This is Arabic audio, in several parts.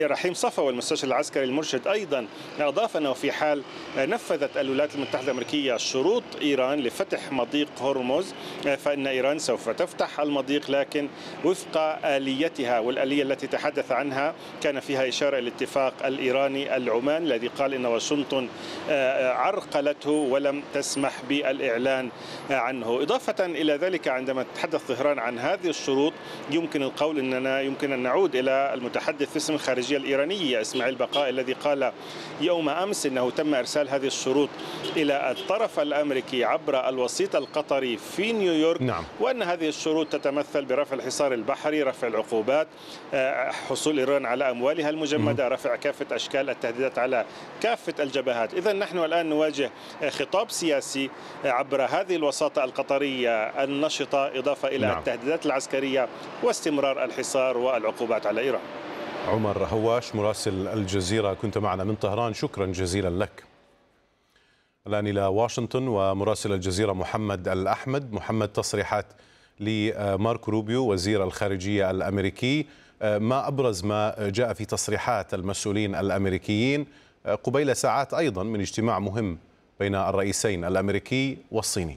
رحيم صفوة المستشار العسكري المرشد أيضا أضاف أنه في حال نفذت الولايات المتحدة الأمريكية شروط إيران لفتح مضيق هرمز فإن إيران سوف تفتح المضيق، لكن وفق آليتها، والآلية التي تحدث عنها كان فيها إشارة إلى الاتفاق الإيراني العماني الذي قال إن واشنطن عرقلته ولم تسمح بالإعلان عنه. إضافة إلى ذلك، عندما تحدث طهران عن هذه الشروط يمكن القول أننا يمكن أن نعود إلى المتحدث باسم الخارجية الإيرانية إسماعيل بقاء الذي قال يوم أمس أنه تم إرسال هذه الشروط إلى الطرف الأمريكي عبر الوسيط القطري في نيويورك. نعم. وأن هذه الشروط تتمثل برفع الحصار البحري، رفع العقوبات، حصول إيران على أموالها المجمدة، رفع كافة أشكال التهديدات على كافة الجبهات. إذن نحن الآن نواجه خطاب سياسي عبر هذه الوساطة القطرية النشطة، إضافة إلى التهديدات العسكرية واستمرار الحصار والعقوبات على إيران. عمر هواش مراسل الجزيرة كنت معنا من طهران، شكرا جزيلا لك. الآن إلى واشنطن ومراسل الجزيرة محمد الأحمد. محمد، تصريحات لماركو روبيو وزير الخارجية الأمريكي، ما أبرز ما جاء في تصريحات المسؤولين الأمريكيين قبيل ساعات أيضا من اجتماع مهم بين الرئيسين الأمريكي والصيني؟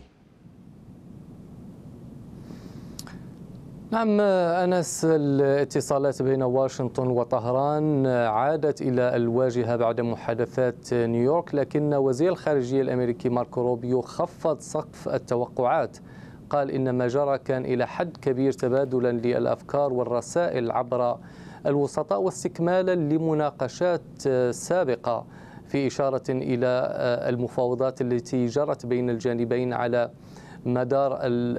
نعم أنس، الاتصالات بين واشنطن وطهران عادت إلى الواجهة بعد محادثات نيويورك، لكن وزير الخارجية الأمريكي ماركو روبيو خفض سقف التوقعات. قال إن ما جرى كان إلى حد كبير تبادلا للأفكار والرسائل عبر الوسطاء واستكمالا لمناقشات سابقة، في إشارة إلى المفاوضات التي جرت بين الجانبين على مدار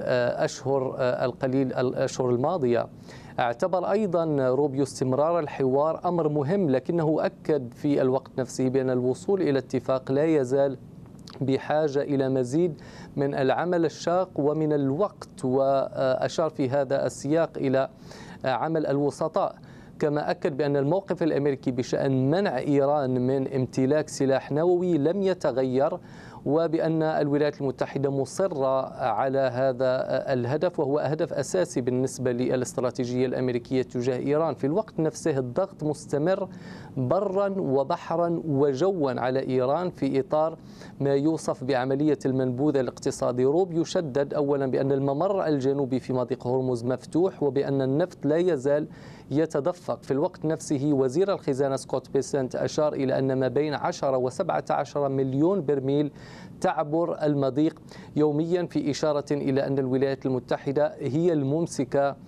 الأشهر الماضية. اعتبر أيضا روبيو استمرار الحوار أمر مهم، لكنه أكد في الوقت نفسه بأن الوصول إلى اتفاق لا يزال بحاجة إلى مزيد من العمل الشاق ومن الوقت، وأشار في هذا السياق إلى عمل الوسطاء. كما أكد بأن الموقف الأمريكي بشأن منع إيران من امتلاك سلاح نووي لم يتغير، وبأن الولايات المتحدة مصرة على هذا الهدف، وهو هدف أساسي بالنسبة للاستراتيجية الأمريكية تجاه إيران. في الوقت نفسه الضغط مستمر برا وبحرا وجوا على إيران في إطار ما يوصف بعملية المنبوذ الاقتصادي. روبيو شدد أولا بأن الممر الجنوبي في مضيق هرمز مفتوح، وبأن النفط لا يزال يتدفق. في الوقت نفسه وزير الخزانة سكوت بيسنت أشار إلى أن ما بين 10 و17 مليون برميل تعبر المضيق يوميا، في إشارة إلى أن الولايات المتحدة هي الممسكة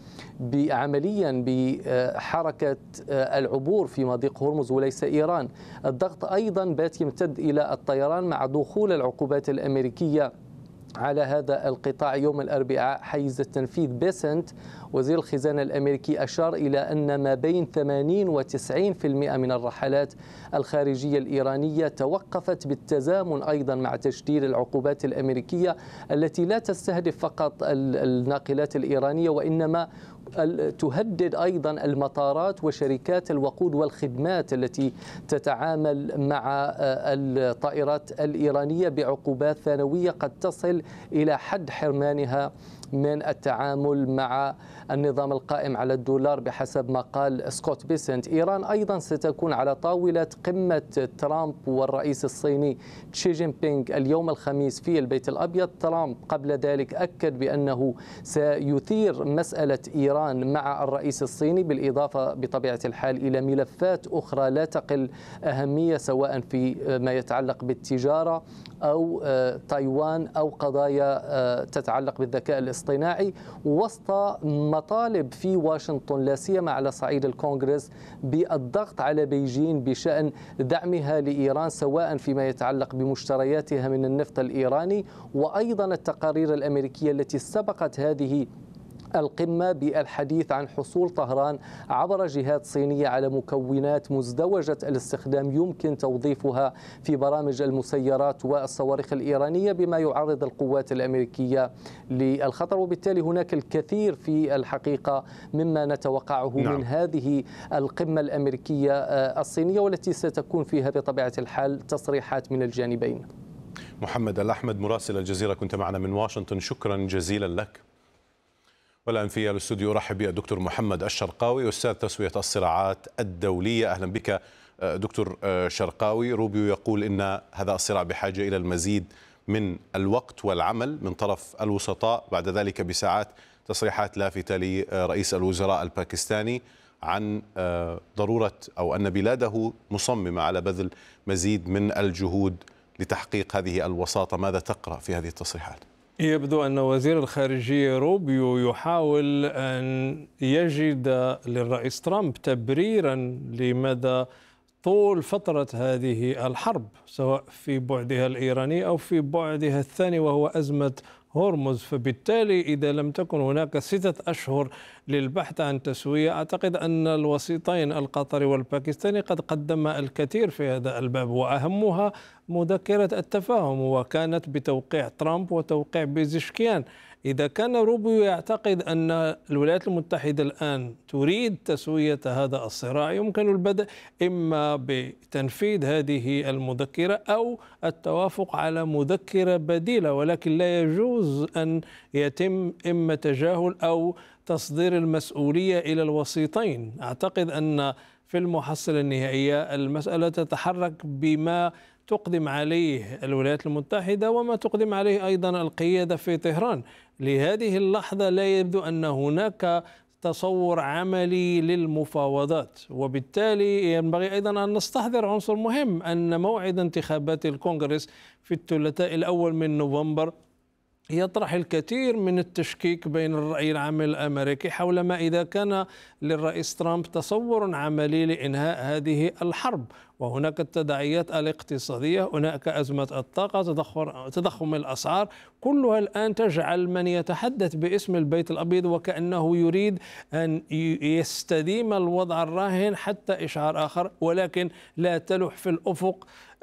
عمليا بحركة العبور في مضيق هرمز وليس إيران. الضغط أيضا بات يمتد إلى الطيران مع دخول العقوبات الأمريكية على هذا القطاع يوم الأربعاء حيز التنفيذ. بيسنت وزير الخزانة الأمريكي أشار إلى أن ما بين 80 و90% من الرحلات الخارجية الإيرانية توقفت بالتزامن أيضا مع تشديد العقوبات الأمريكية التي لا تستهدف فقط الناقلات الإيرانية، وإنما تهدد أيضا المطارات وشركات الوقود والخدمات التي تتعامل مع الطائرات الإيرانية بعقوبات ثانوية قد تصل إلى حد حرمانها من التعامل مع النظام القائم على الدولار بحسب ما قال سكوت بيسنت. إيران أيضا ستكون على طاولة قمة ترامب والرئيس الصيني شي جين بينغ اليوم الخميس في البيت الأبيض. ترامب قبل ذلك أكد بأنه سيثير مسألة إيران مع الرئيس الصيني، بالإضافة بطبيعة الحال إلى ملفات أخرى لا تقل أهمية، سواء في ما يتعلق بالتجارة أو تايوان أو قضايا تتعلق بالذكاء الاصطناعي، وسط مطالب في واشنطن لا سيما على صعيد الكونغرس بالضغط على بيجين بشأن دعمها لإيران، سواء فيما يتعلق بمشترياتها من النفط الإيراني، وأيضا التقارير الأمريكية التي سبقت هذه القمة بالحديث عن حصول طهران عبر جهات صينية على مكونات مزدوجة الاستخدام يمكن توظيفها في برامج المسيرات والصواريخ الإيرانية، بما يعرض القوات الأمريكية للخطر. وبالتالي هناك الكثير في الحقيقة مما نتوقعه من هذه القمة الأمريكية الصينية، والتي ستكون فيها بطبيعة الحال تصريحات من الجانبين. محمد الأحمد مراسل الجزيرة كنت معنا من واشنطن، شكرا جزيلا لك. والآن في الاستوديو أرحب بالدكتور محمد الشرقاوي أستاذ تسوية الصراعات الدولية. أهلا بك دكتور شرقاوي. روبيو يقول إن هذا الصراع بحاجة إلى المزيد من الوقت والعمل من طرف الوسطاء. بعد ذلك بساعات تصريحات لافتة لرئيس الوزراء الباكستاني عن ضرورة أو أن بلاده مصممة على بذل مزيد من الجهود لتحقيق هذه الوساطة. ماذا تقرأ في هذه التصريحات؟ يبدو أن وزير الخارجية روبيو يحاول أن يجد للرئيس ترامب تبريرا لمدى طول فترة هذه الحرب، سواء في بعدها الإيراني أو في بعدها الثاني وهو أزمة هرمز. فبالتالي إذا لم تكن هناك 6 أشهر للبحث عن تسوية، أعتقد أن الوسيطين القطري والباكستاني قد قدم الكثير في هذا الباب، وأهمها مذكرة التفاهم، وكانت بتوقيع ترامب وتوقيع بيزشكيان. إذا كان روبيو يعتقد أن الولايات المتحدة الآن تريد تسوية هذا الصراع، يمكن البدء إما بتنفيذ هذه المذكرة أو التوافق على مذكرة بديلة، ولكن لا يجوز أن يتم إما تجاهل أو تصدير المسؤولية إلى الوسيطين. أعتقد أن في المحصلة النهائية المسألة تتحرك بما تقدم عليه الولايات المتحدة وما تقدم عليه أيضا القيادة في طهران. لهذه اللحظة لا يبدو أن هناك تصور عملي للمفاوضات، وبالتالي ينبغي أيضا أن نستحضر عنصر مهم، أن موعد انتخابات الكونغرس في الثلاثاء الأول من نوفمبر يطرح الكثير من التشكيك بين الرأي العام الأمريكي حول ما إذا كان للرئيس ترامب تصور عملي لإنهاء هذه الحرب. وهناك التداعيات الاقتصادية، هناك أزمة الطاقة، تضخم الأسعار، كلها الآن تجعل من يتحدث باسم البيت الأبيض وكأنه يريد أن يستديم الوضع الراهن حتى إشعار آخر، ولكن لا تلوح في الأفق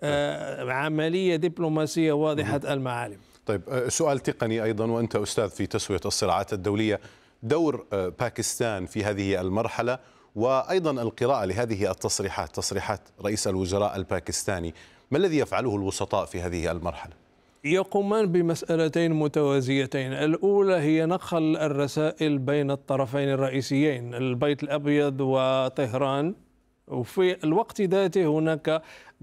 عملية دبلوماسية واضحة المعالم. طيب، سؤال تقني أيضا، وأنت أستاذ في تسوية الصراعات الدولية، دور باكستان في هذه المرحلة وأيضا القراءة لهذه التصريحات، تصريحات رئيس الوزراء الباكستاني، ما الذي يفعله الوسطاء في هذه المرحلة؟ يقومان بمسألتين متوازيتين. الأولى هي نقل الرسائل بين الطرفين الرئيسيين، البيت الأبيض وطهران، وفي الوقت ذاته هناك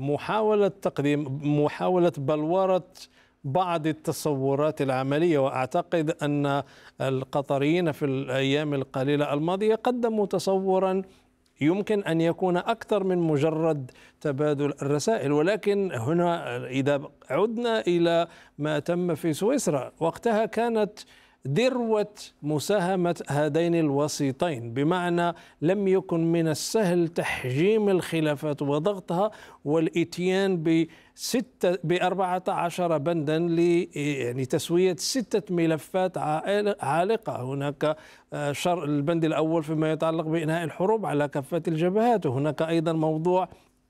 محاولة بلورة بعض التصورات العملية. وأعتقد أن القطريين في الأيام القليلة الماضية قدموا تصورا يمكن أن يكون أكثر من مجرد تبادل الرسائل. ولكن هنا إذا عدنا إلى ما تم في سويسرا، وقتها كانت ذروة مساهمة هذين الوسيطين، بمعنى لم يكن من السهل تحجيم الخلافات وضغطها والإتيان ب14 بندا لتسوية 6 ملفات عالقة. هناك البند الأول فيما يتعلق بإنهاء الحروب على كافة الجبهات، وهناك أيضا موضوع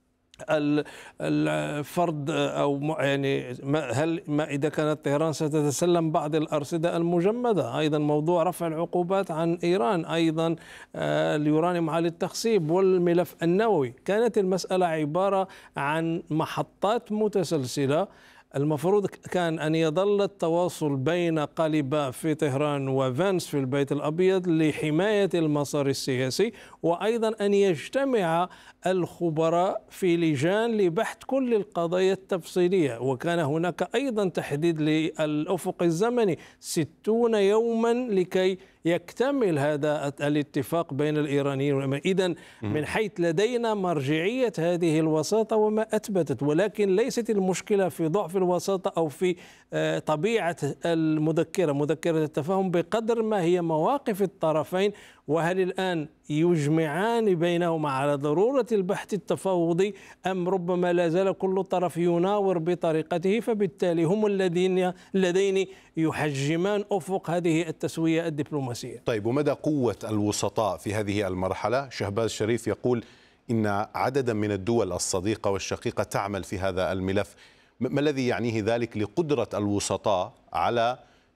الفرض أو يعني ما إذا كانت طهران ستتسلم بعض الأرصدة المجمدة، أيضا موضوع رفع العقوبات عن إيران، أيضا اليورانيوم عالي التخصيب والملف النووي. كانت المسألة عبارة عن محطات متسلسلة. المفروض كان أن يظل التواصل بين قالباف في طهران وفانس في البيت الأبيض لحماية المسار السياسي، وأيضا أن يجتمع الخبراء في لجان لبحث كل القضايا التفصيلية. وكان هناك أيضا تحديد للأفق الزمني 60 يوما لكي يكتمل هذا الاتفاق بين الإيرانيين والأمريكيين. إذن من حيث لدينا مرجعية هذه الوساطة وما أثبتت، ولكن ليست المشكلة في ضعف الوساطة أو في طبيعة مذكرة التفاهم، بقدر ما هي مواقف الطرفين، وهل الآن يجمعان بينهما على ضرورة البحث التفاوضي أم ربما لا زال كل طرف يناور بطريقته، فبالتالي هم اللذين يحجمان أفق هذه التسوية الدبلوماسية. طيب، ومدى قوة الوسطاء في هذه المرحلة؟ شهباز شريف يقول إن عددا من الدول الصديقة والشقيقة تعمل في هذا الملف. ما الذي يعنيه ذلك لقدرة الوسطاء على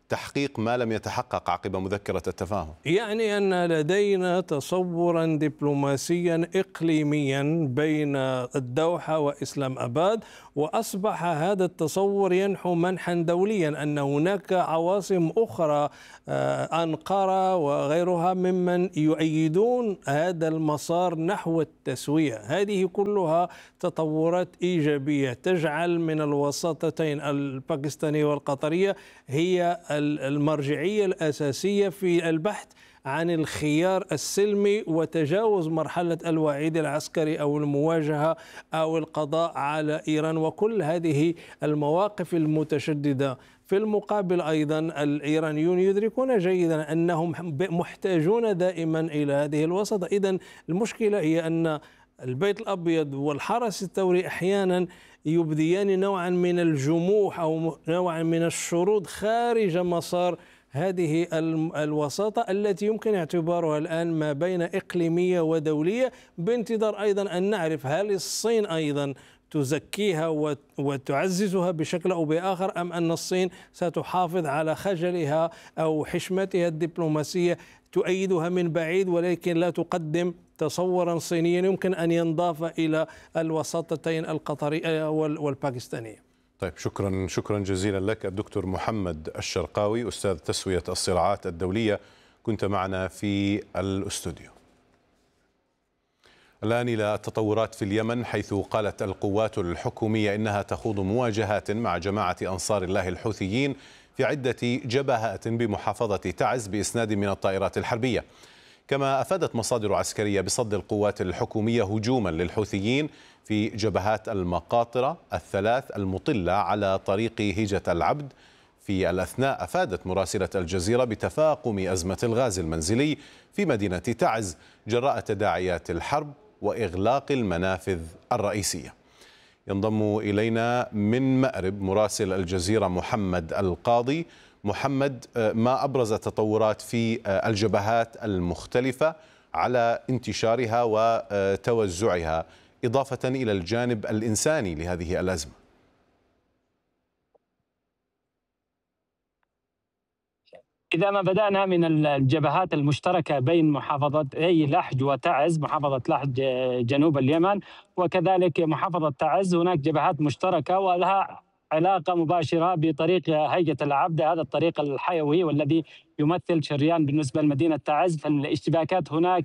تحقيق ما لم يتحقق عقب مذكرة التفاهم؟ يعني أن لدينا تصورا دبلوماسيا إقليميا بين الدوحة وإسلام أباد، وأصبح هذا التصور ينحو منحا دوليا، أن هناك عواصم أخرى أنقرة وغيرها ممن يؤيدون هذا المسار نحو التسوية. هذه كلها تطورات إيجابية تجعل من الوساطتين الباكستانية والقطرية هي المرجعية الأساسية في البحث عن الخيار السلمي وتجاوز مرحلة الوعيد العسكري أو المواجهة أو القضاء على إيران وكل هذه المواقف المتشددة. في المقابل أيضا الإيرانيون يدركون جيدا أنهم محتاجون دائما إلى هذه الوساطة. إذن المشكلة هي أن البيت الأبيض والحرس الثوري أحيانا يبديان نوعا من الجموح أو نوعا من الشروط خارج مسار هذه الوساطة التي يمكن اعتبارها الآن ما بين إقليمية ودولية، بانتظار أيضا أن نعرف هل الصين أيضا تزكيها وتعززها بشكل أو بآخر، أم أن الصين ستحافظ على خجلها أو حشمتها الدبلوماسية تؤيدها من بعيد ولكن لا تقدم تصورا صينيا يمكن أن ينضاف إلى الوساطتين القطرية والباكستانية. طيب، شكرا جزيلا لك الدكتور محمد الشرقاوي، أستاذ تسوية الصراعات الدولية، كنت معنا في الاستوديو. الآن إلى التطورات في اليمن، حيث قالت القوات الحكومية إنها تخوض مواجهات مع جماعة أنصار الله الحوثيين في عدة جبهات بمحافظة تعز بإسناد من الطائرات الحربية. كما أفادت مصادر عسكرية بصد القوات الحكومية هجوما للحوثيين في جبهات المقاطرة الثلاث المطلة على طريق هيجة العبد. في الأثناء أفادت مراسلة الجزيرة بتفاقم أزمة الغاز المنزلي في مدينة تعز جراء تداعيات الحرب وإغلاق المنافذ الرئيسية. ينضم إلينا من مأرب مراسل الجزيرة محمد القاضي. محمد، ما أبرز التطورات في الجبهات المختلفة على انتشارها وتوزعها، إضافة إلى الجانب الإنساني لهذه الأزمة؟ إذا ما بدأنا من الجبهات المشتركة بين محافظتي لحج وتعز، محافظة لحج جنوب اليمن وكذلك محافظة تعز، هناك جبهات مشتركة ولها علاقة مباشرة بطريق هيجة العبد، هذا الطريق الحيوي والذي يمثل شريان بالنسبة لمدينة تعز. فالاشتباكات هناك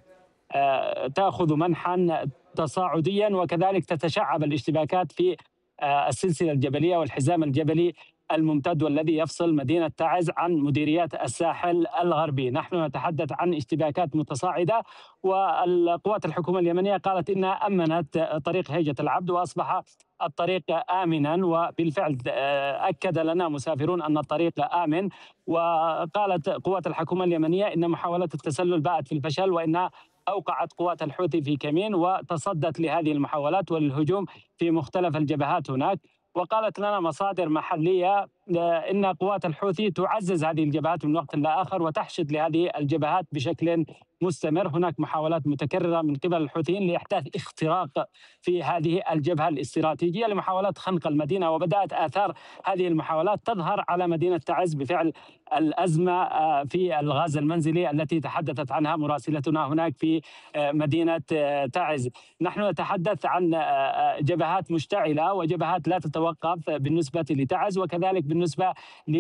تأخذ منحا تصاعديا، وكذلك تتشعب الاشتباكات في السلسلة الجبلية والحزام الجبلي الممتد والذي يفصل مدينة تعز عن مديريات الساحل الغربي. نحن نتحدث عن اشتباكات متصاعدة، والقوات الحكومة اليمنية قالت إنها أمنت طريق هيجة العبد وأصبح الطريق آمنا، وبالفعل أكد لنا مسافرون أن الطريق آمن. وقالت قوات الحكومة اليمنية إن محاولة التسلل باءت في الفشل، وإنها أوقعت قوات الحوثي في كمين وتصدت لهذه المحاولات والهجوم في مختلف الجبهات هناك. وقالت لنا مصادر محلية إن قوات الحوثي تعزز هذه الجبهات من وقت لآخر وتحشد لهذه الجبهات بشكل مستمر. هناك محاولات متكررة من قبل الحوثيين لإحداث اختراق في هذه الجبهة الاستراتيجية لمحاولات خنق المدينة، وبدأت آثار هذه المحاولات تظهر على مدينة تعز بفعل الأزمة في الغاز المنزلي التي تحدثت عنها مراسلتنا هناك في مدينة تعز. نحن نتحدث عن جبهات مشتعلة وجبهات لا تتوقف بالنسبة لتعز، وكذلك بالنسبة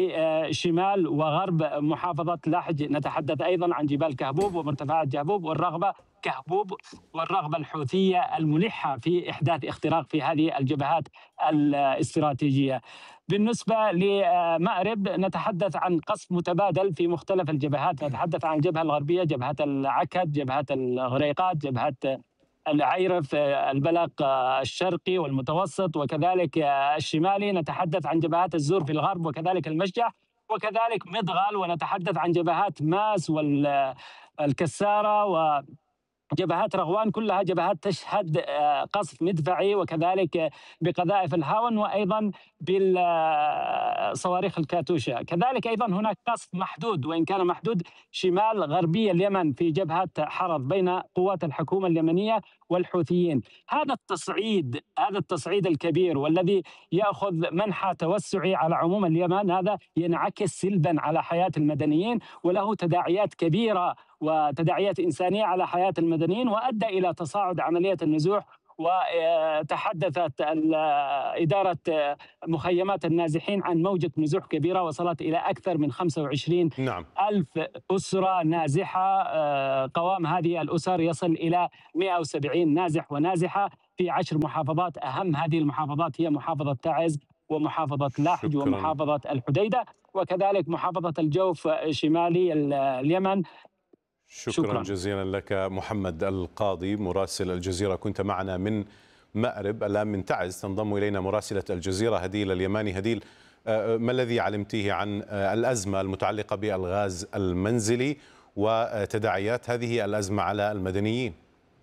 لشمال وغرب محافظة لحج نتحدث أيضا عن جبال كهبوب ومرتفعات جهبوب والرغبة كهبوب والرغبة الحوثية الملحة في إحداث اختراق في هذه الجبهات الاستراتيجية. بالنسبة لمأرب نتحدث عن قصف متبادل في مختلف الجبهات، نتحدث عن الجبهة الغربية، جبهة العكد، جبهة الغريقات، جبهة العيرف، البلق الشرقي والمتوسط وكذلك الشمالي. نتحدث عن جبهات الزور في الغرب وكذلك المشجع وكذلك مدغل، ونتحدث عن جبهات ماس والكسارة جبهات رغوان كلها جبهات تشهد قصف مدفعي وكذلك بقذائف الهاون وأيضا بالصواريخ الكاتوشا. كذلك أيضا هناك قصف محدود وإن كان محدود شمال غربي اليمن في جبهة حرض بين قوات الحكومة اليمنية والحوثيين. هذا التصعيد الكبير والذي يأخذ منحى توسعي على عموم اليمن، هذا ينعكس سلبا على حياة المدنيين وله تداعيات كبيرة وتداعيات إنسانية على حياة المدنيين، وأدى إلى تصاعد عملية النزوح. وتحدثت إدارة مخيمات النازحين عن موجة نزوح كبيرة وصلت إلى أكثر من 25 ألف أسرة نازحة. قوام هذه الأسر يصل إلى 170 نازح ونازحة في 10 محافظات. أهم هذه المحافظات هي محافظة تعز ومحافظة لاحج ومحافظة الحديدة وكذلك محافظة الجوف شمالي اليمن. شكرا جزيلا لك محمد القاضي مراسل الجزيرة، كنت معنا من مأرب. الآن من تعز تنضم إلينا مراسلة الجزيرة هديل اليماني. هديل، ما الذي علمتيه عن الأزمة المتعلقة بالغاز المنزلي وتداعيات هذه الأزمة على المدنيين؟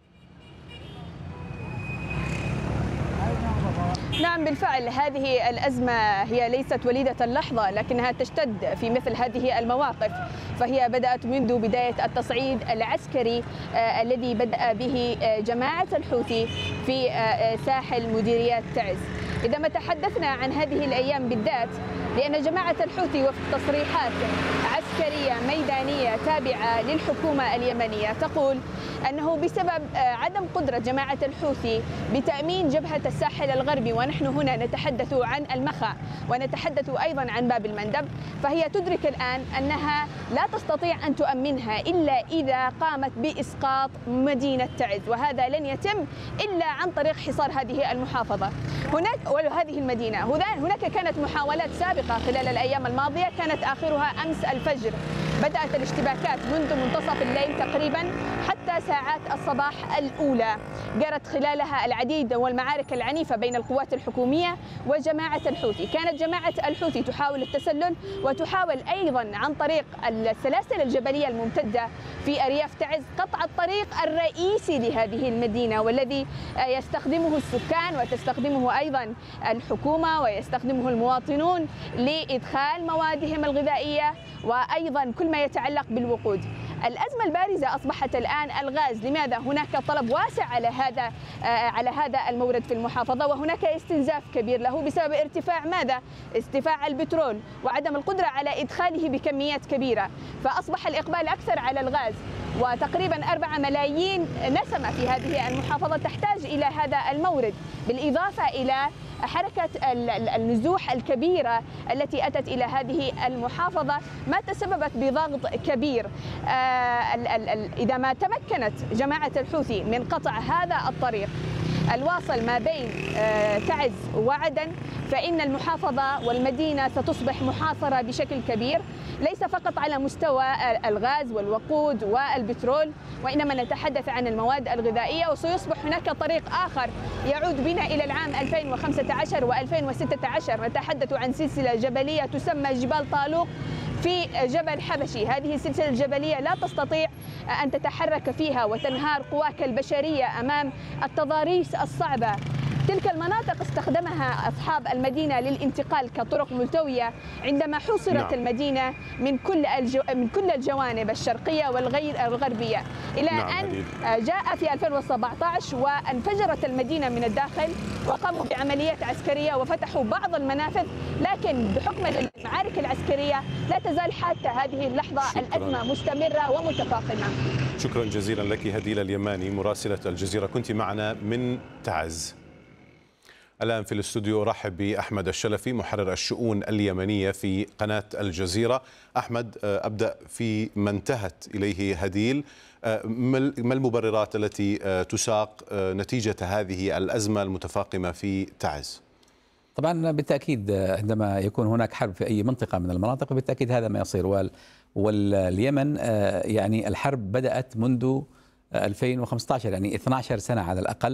نعم بالفعل، هذه الأزمة هي ليست وليدة اللحظة لكنها تشتد في مثل هذه المواقف، فهي بدأت منذ بداية التصعيد العسكري الذي بدأ به جماعة الحوثي في ساحل مديرية تعز. إذا ما تحدثنا عن هذه الأيام بالذات، لأن جماعة الحوثي وفق تصريحات عسكرية ميدانية تابعة للحكومة اليمنية تقول أنه بسبب عدم قدرة جماعة الحوثي بتأمين جبهة الساحل الغربي، ونحن هنا نتحدث عن المخا ونتحدث أيضا عن باب المندب، فهي تدرك الآن أنها لا تستطيع أن تؤمنها إلا إذا قامت بإسقاط مدينة تعز، وهذا لن يتم إلا عن طريق حصار هذه المحافظة وهذه المدينة. هناك كانت محاولات سابقة خلال الأيام الماضية، كانت آخرها أمس الفجر. بدأت الاشتباكات منذ منتصف الليل تقريبا حتى ساعات الصباح الأولى، جرت خلالها العديد والمعارك العنيفة بين القوات الحكومية وجماعة الحوثي. كانت جماعة الحوثي تحاول التسلل وتحاول أيضا عن طريق السلاسل الجبلية الممتدة في أرياف تعز قطع الطريق الرئيسي لهذه المدينة، والذي يستخدمه السكان وتستخدمه أيضا الحكومة ويستخدمه المواطنون لإدخال موادهم الغذائية وأيضا كل ما يتعلق بالوقود. الأزمة البارزة أصبحت الآن الغاز. لماذا؟ هناك طلب واسع على هذا المورد في المحافظة، وهناك استنزاف كبير له بسبب ارتفاع ماذا؟ ارتفاع البترول وعدم القدرة على إدخاله بكميات كبيرة، فأصبح الإقبال أكثر على الغاز، وتقريبا 4 ملايين نسمة في هذه المحافظة تحتاج إلى هذا المورد، بالإضافة إلى حركة النزوح الكبيرة التي أتت إلى هذه المحافظة ما تسببت بضغط كبير. إذا ما تمكنت جماعة الحوثي من قطع هذا الطريق الواصل ما بين تعز وعدن، فإن المحافظة والمدينة ستصبح محاصرة بشكل كبير، ليس فقط على مستوى الغاز والوقود والبترول، وإنما نتحدث عن المواد الغذائية. وسيصبح هناك طريق آخر يعود بنا إلى العام 2015 و2016، نتحدث عن سلسلة جبلية تسمى جبال طالوق في جبل حبشي. هذه السلسلة الجبلية لا تستطيع أن تتحرك فيها وتنهار قواك البشرية أمام التضاريس الصعبة. تلك المناطق استخدمها أصحاب المدينة للانتقال كطرق ملتوية عندما حوصرت المدينة من كل الجوانب الشرقية والغير الغربية، إلى أن جاء في 2017 وانفجرت المدينة من الداخل وقاموا بعمليات عسكرية وفتحوا بعض المنافذ، لكن بحكم المعارك العسكرية لا تزال حتى هذه اللحظة الأزمة مستمرة ومتفاقمة. شكرا جزيلا لك هديل اليماني مراسلة الجزيرة، كنت معنا من تعز. الآن في الاستوديو أرحب بأحمد الشلفي محرر الشؤون اليمنية في قناة الجزيرة. أحمد، أبدأ في ما انتهت إليه هديل. ما المبررات التي تساق نتيجة هذه الأزمة المتفاقمة في تعز؟ طبعا بالتأكيد عندما يكون هناك حرب في أي منطقة من المناطق بالتأكيد هذا ما يصير. واليمن يعني الحرب بدأت منذ 2015، يعني 12 سنة على الأقل،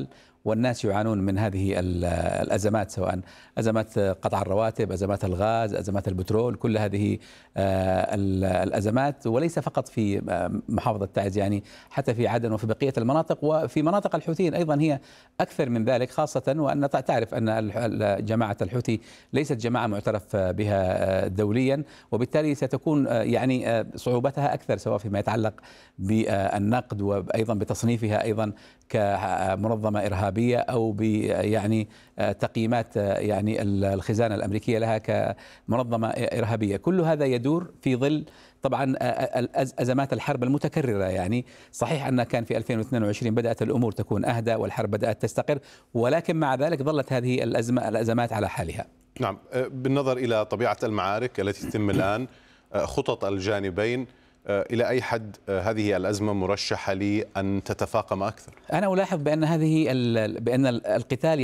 والناس يعانون من هذه الأزمات، سواء أزمات قطع الرواتب، أزمات الغاز، أزمات البترول، كل هذه الأزمات، وليس فقط في محافظة تعز، يعني حتى في عدن وفي بقية المناطق، وفي مناطق الحوثيين أيضا هي أكثر من ذلك، خاصة وأن تعرف أن جماعة الحوثي ليست جماعة معترف بها دوليا، وبالتالي ستكون يعني صعوبتها أكثر، سواء فيما يتعلق بالنقد وأيضا بتصنيفها أيضا كمنظمة إرهابية، أو يعني تقييمات يعني الخزانة الأمريكية لها كمنظمة إرهابية. كل هذا يدور في ظل طبعا أزمات الحرب المتكررة. يعني صحيح أن كان في 2022 بدأت الأمور تكون أهدى والحرب بدأت تستقر، ولكن مع ذلك ظلت هذه الأزمات على حالها. نعم، بالنظر إلى طبيعة المعارك التي تتم الآن، خطط الجانبين، إلى أي حد هذه الأزمة مرشحة لأن تتفاقم أكثر؟ أنا ألاحظ بأن بأن القتال